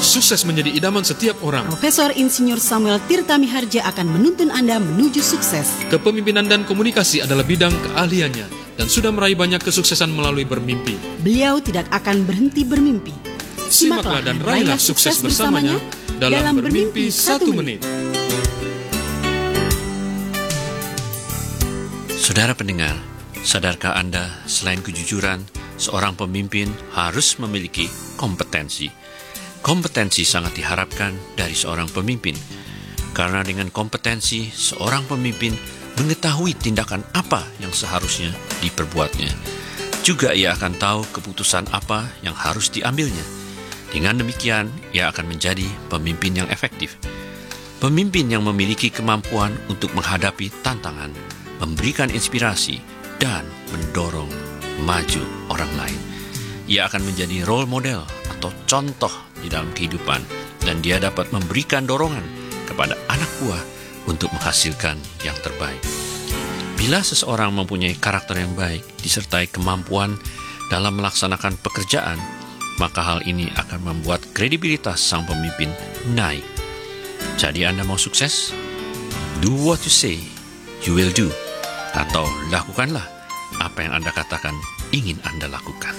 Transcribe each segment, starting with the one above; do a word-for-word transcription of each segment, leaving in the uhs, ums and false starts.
Sukses menjadi idaman setiap orang. Profesor Insinyur Samuel Tirta Miharja akan menuntun Anda menuju sukses. Kepemimpinan dan komunikasi adalah bidang keahliannya dan sudah meraih banyak kesuksesan melalui bermimpi. Beliau tidak akan berhenti bermimpi. Simaklah dan raihlah sukses bersamanya dalam Bermimpi Satu Menit. Saudara pendengar, sadarkah Anda selain kejujuran, seorang pemimpin harus memiliki kompetensi? Kompetensi sangat diharapkan dari seorang pemimpin, karena dengan kompetensi, seorang pemimpin mengetahui tindakan apa yang seharusnya diperbuatnya. Juga ia akan tahu keputusan apa yang harus diambilnya. Dengan demikian, ia akan menjadi pemimpin yang efektif. Pemimpin yang memiliki kemampuan untuk menghadapi tantangan, memberikan inspirasi, dan mendorong maju orang lain. Ia akan menjadi role model atau contoh di dalam kehidupan, dan dia dapat memberikan dorongan kepada anak buah untuk menghasilkan yang terbaik. Bila seseorang mempunyai karakter yang baik disertai kemampuan dalam melaksanakan pekerjaan, maka hal ini akan membuat kredibilitas sang pemimpin naik. Jadi Anda mau sukses? Do what you say you will do. Atau lakukanlah apa yang Anda katakan ingin Anda lakukan.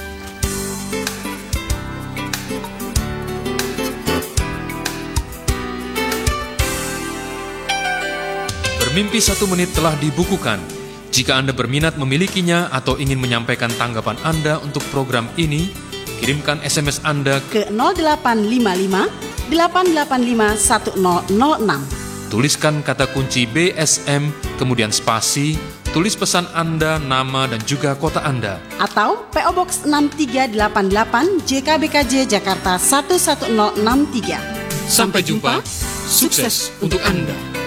Bermimpi Satu Menit telah dibukukan. Jika Anda berminat memilikinya atau ingin menyampaikan tanggapan Anda untuk program ini, kirimkan S M S Anda ke nol delapan lima lima delapan delapan lima satu nol nol enam. Tuliskan kata kunci B S M, kemudian spasi, tulis pesan Anda, nama, dan juga kota Anda. Atau P O Box enam tiga delapan delapan J K B K J Jakarta satu satu nol enam tiga. Sampai jumpa, sukses untuk Anda.